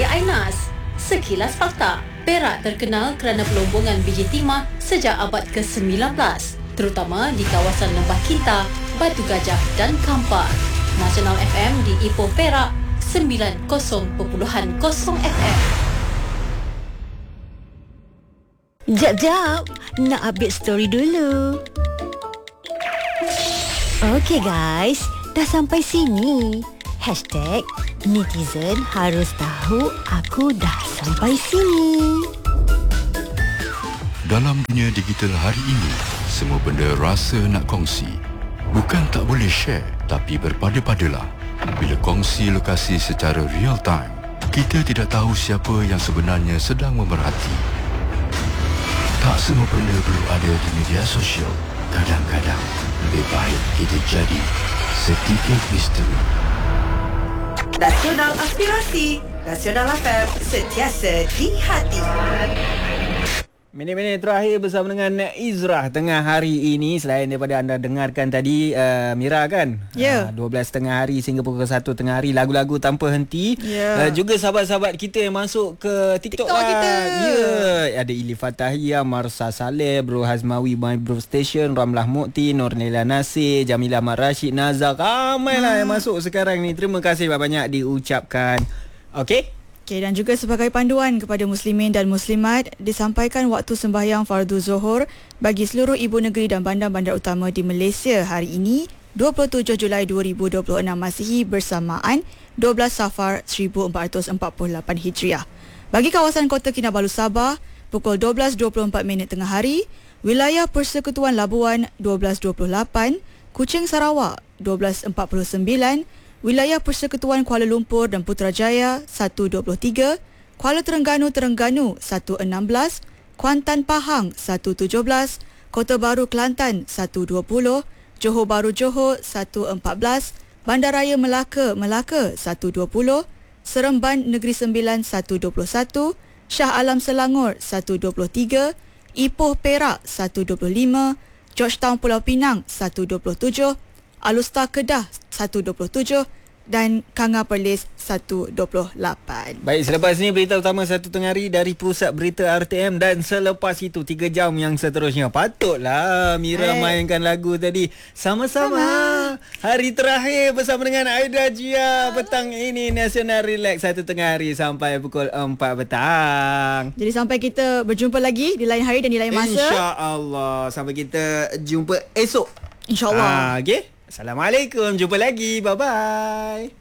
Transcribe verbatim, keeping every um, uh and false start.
Ainas. Sekilas fakta, Perak terkenal kerana pelombongan biji timah sejak abad ke sembilan belas, terutama di kawasan Lembah Kinta, Batu Gajah dan Kampar. Nasional F M di Ipoh Perak sembilan puluh perpuluhan kosong F M. Jap, jap. Nak update story dulu. Okey guys, dah sampai sini. Hashtag netizen harus tahu aku dah sampai sini. Dalam dunia digital hari ini, semua benda rasa nak kongsi. Bukan tak boleh share, tapi berpada-padalah. Bila kongsi lokasi secara real time, kita tidak tahu siapa yang sebenarnya sedang memerhati. Tak semua benda perlu ada di media sosial. Kadang-kadang, lebih baik kita jadi sedikit misteri. Nasional Aspirasi, Nasional F M, sentiasa di hati. Minit-minit terakhir bersama dengan Izrah tengah hari ini. Selain daripada anda dengarkan tadi uh, Mira kan, Ya. uh, dua belas tengah hari sehingga pukul satu tengah hari, lagu-lagu tanpa henti. Ya. uh, Juga sahabat-sahabat kita yang masuk ke TikTok, TikTok lah. kita. Ya, ada Ili Fatahia, Marsa Saleh, Bro Hazmawi, My Bro Station, Ramlah Mukti, Nurneila Nasir, Jamila Mat Rashid, Nazar. Ramai lah Hmm. yang masuk sekarang ni. Terima kasih banyak-banyak diucapkan. Okey. Okay, dan juga sebagai panduan kepada muslimin dan muslimat, disampaikan waktu sembahyang fardu Zuhur bagi seluruh ibu negeri dan bandar-bandar utama di Malaysia hari ini, dua puluh tujuh Julai dua ribu dua puluh enam Masihi bersamaan dua belas Safar seribu empat ratus empat puluh lapan Hijriah. Bagi kawasan Kota Kinabalu Sabah, pukul dua belas dua puluh empat minit tengah hari, wilayah Persekutuan Labuan dua belas dua puluh lapan, Kuching Sarawak dua belas empat puluh sembilan, wilayah Persekutuan Kuala Lumpur dan Putrajaya satu dua puluh tiga, Kuala Terengganu Terengganu satu enam belas, Kuantan Pahang satu tujuh belas, Kota Baru Kelantan satu dua puluh, Johor Bahru Johor satu empat belas, Bandaraya Melaka Melaka satu dua puluh, Seremban Negeri Sembilan satu dua puluh satu, Shah Alam Selangor satu dua puluh tiga, Ipoh Perak satu dua puluh lima, Georgetown Pulau Pinang satu dua puluh tujuh, Alustar Kedah satu dua puluh tujuh dan Kanga Perlis satu dua puluh lapan. Baik, selepas ini berita utama satu tengah hari dari Pusat Berita R T M, dan selepas itu tiga jam yang seterusnya. Patutlah Mira Hai. mainkan lagu tadi. Sama-sama. Sama. Hari terakhir bersama dengan Aida Jia petang ini, Nasional Relax satu tengah hari sampai pukul empat petang. Jadi sampai kita berjumpa lagi di lain hari dan di lain masa. InsyaAllah. Sampai kita jumpa esok. InsyaAllah. Ah, okay? Assalamualaikum. Jumpa lagi. Bye-bye.